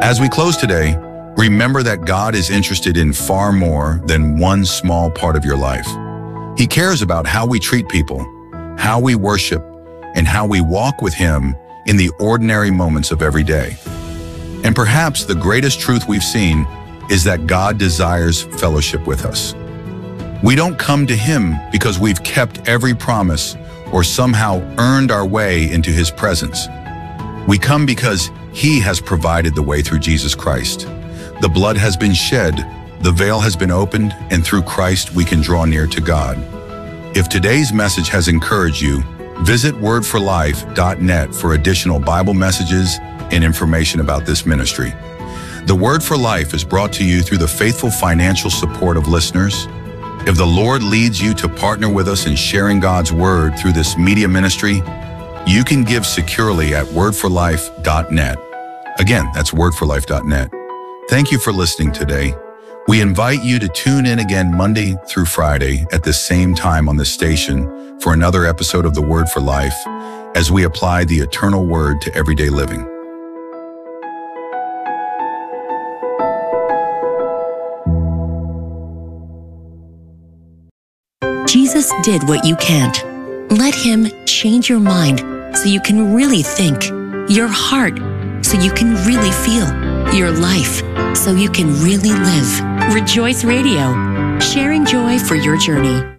As we close today, remember that God is interested in far more than one small part of your life. He cares about how we treat people, how we worship, and how we walk with Him in the ordinary moments of every day. And perhaps the greatest truth we've seen is that God desires fellowship with us. We don't come to Him because we've kept every promise or somehow earned our way into His presence. We come because He has provided the way through Jesus Christ. The blood has been shed, the veil has been opened, and through Christ we can draw near to God. If today's message has encouraged you, visit wordforlife.net for additional Bible messages and information about this ministry. The Word for Life is brought to you through the faithful financial support of listeners. If the Lord leads you to partner with us in sharing God's Word through this media ministry, you can give securely at wordforlife.net. Again, that's wordforlife.net. Thank you for listening today. We invite you to tune in again Monday through Friday at the same time on this station for another episode of The Word for Life as we apply the eternal Word to everyday living. Jesus did what you can't. Let Him change your mind so you can really think, your heart so you can really feel, your life so you can really live. Rejoice Radio, sharing joy for your journey.